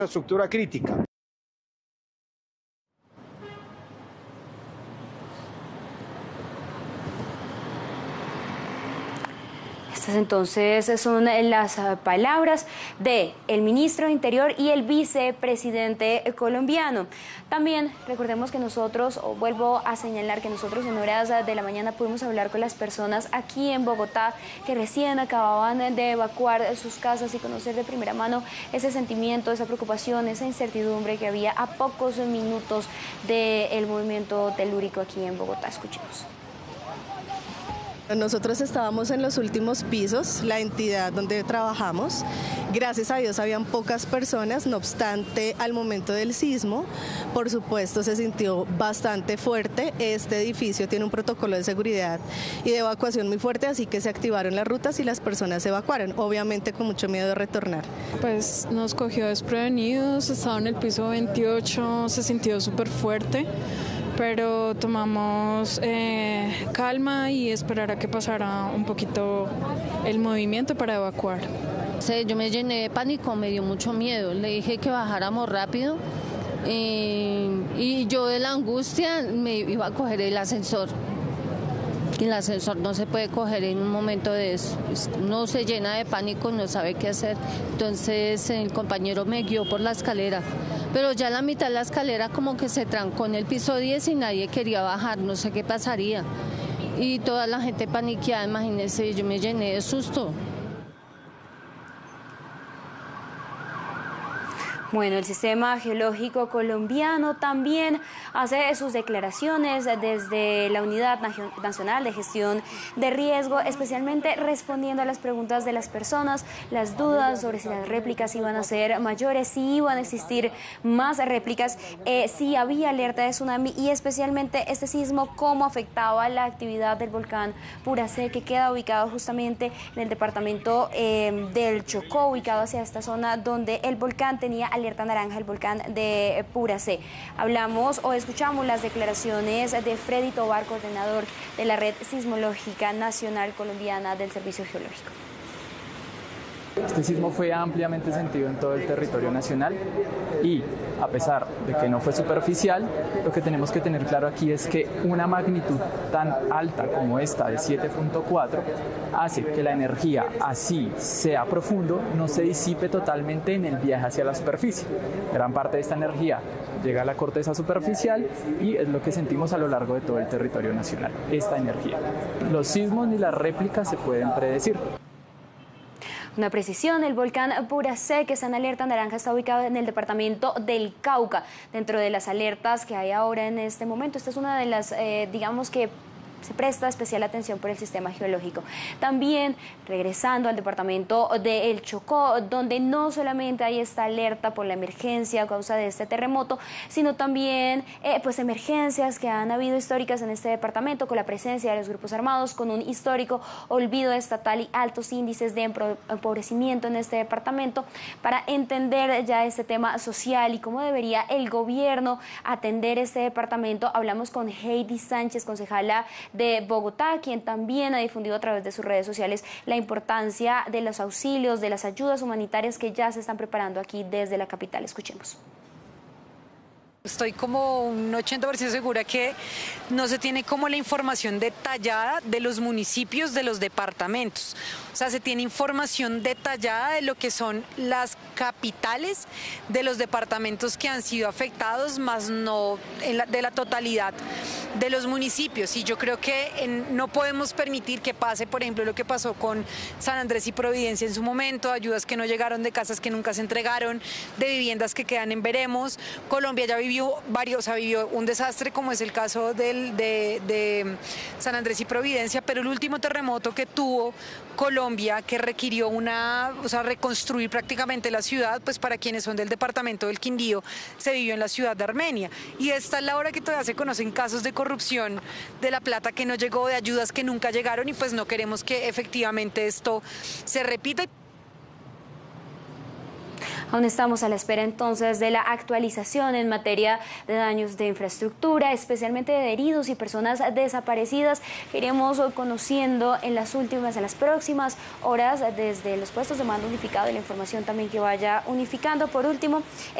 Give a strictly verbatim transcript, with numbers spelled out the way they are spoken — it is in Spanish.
Infraestructura crítica. Estas entonces son las palabras del ministro de Interior y el vicepresidente colombiano. También recordemos que nosotros, o vuelvo a señalar que nosotros en horas de la mañana pudimos hablar con las personas aquí en Bogotá que recién acababan de evacuar sus casas y conocer de primera mano ese sentimiento, esa preocupación, esa incertidumbre que había a pocos minutos del movimiento telúrico aquí en Bogotá. Escuchemos. Nosotros estábamos en los últimos pisos, la entidad donde trabajamos. Gracias a Dios habían pocas personas, no obstante, al momento del sismo, por supuesto, se sintió bastante fuerte. Este edificio tiene un protocolo de seguridad y de evacuación muy fuerte, así que se activaron las rutas y las personas se evacuaron, obviamente con mucho miedo de retornar. Pues nos cogió desprevenidos, estaba en el piso veintiocho, se sintió súper fuerte, pero tomamos eh, calma y esperar a que pasara un poquito el movimiento para evacuar. Sí, yo me llené de pánico, me dio mucho miedo, le dije que bajáramos rápido eh, y yo de la angustia me iba a coger el ascensor. Y el ascensor no se puede coger en un momento de eso, uno se llena de pánico, no sabe qué hacer. Entonces el compañero me guió por la escalera, pero ya a la mitad de la escalera como que se trancó en el piso diez y nadie quería bajar, no sé qué pasaría. Y toda la gente paniqueada, imagínense, yo me llené de susto. Bueno, el Sistema Geológico Colombiano también hace sus declaraciones desde la Unidad Nacional de Gestión de Riesgo, especialmente respondiendo a las preguntas de las personas, las dudas sobre si las réplicas iban a ser mayores, si iban a existir más réplicas, eh, si había alerta de tsunami y especialmente este sismo, cómo afectaba la actividad del volcán Puracé, que queda ubicado justamente en el departamento eh, del Chocó, ubicado hacia esta zona donde el volcán tenía alerta naranja, el volcán de Puracé. Hablamos o escuchamos las declaraciones de Freddy Tobar, coordinador de la Red Sismológica Nacional Colombiana del Servicio Geológico. Este sismo fue ampliamente sentido en todo el territorio nacional y, a pesar de que no fue superficial, lo que tenemos que tener claro aquí es que una magnitud tan alta como esta de siete punto cuatro hace que la energía, así sea profundo, no se disipe totalmente en el viaje hacia la superficie. Gran parte de esta energía llega a la corteza superficial y es lo que sentimos a lo largo de todo el territorio nacional, esta energía. Los sismos ni las réplicas se pueden predecir. Una precisión, el volcán Puracé, que está en alerta naranja, está ubicado en el departamento del Cauca. Dentro de las alertas que hay ahora en este momento, esta es una de las, eh, digamos que se presta especial atención por el sistema geológico. También regresando al departamento de El Chocó, donde no solamente hay esta alerta por la emergencia a causa de este terremoto, sino también eh, pues emergencias que han habido históricas en este departamento, con la presencia de los grupos armados, con un histórico olvido estatal y altos índices de empobrecimiento en este departamento. Para entender ya este tema social y cómo debería el gobierno atender este departamento, hablamos con Heidi Sánchez, concejala de Bogotá, quien también ha difundido a través de sus redes sociales la importancia de los auxilios, de las ayudas humanitarias que ya se están preparando aquí desde la capital. Escuchemos. Estoy como un ochenta por ciento segura que no se tiene como la información detallada de los municipios, de los departamentos. O sea, se tiene información detallada de lo que son las capitales de los departamentos que han sido afectados, más no en la, de la totalidad de los municipios. Y yo creo que en, no podemos permitir que pase, por ejemplo, lo que pasó con San Andrés y Providencia en su momento, ayudas que no llegaron, de casas que nunca se entregaron, de viviendas que quedan en veremos. Colombia ya vivió Vivió varios, o sea, vivió un desastre como es el caso del, de, de San Andrés y Providencia, pero el último terremoto que tuvo Colombia, que requirió una, o sea, reconstruir prácticamente la ciudad, pues para quienes son del departamento del Quindío, se vivió en la ciudad de Armenia. Y esta es la hora que todavía se conocen casos de corrupción de la plata que no llegó, de ayudas que nunca llegaron, y pues no queremos que efectivamente esto se repita. Aún estamos a la espera entonces de la actualización en materia de daños de infraestructura, especialmente de heridos y personas desaparecidas, que iremos conociendo en las últimas, en las próximas horas desde los puestos de mando unificado y la información también que vaya unificando. Por último,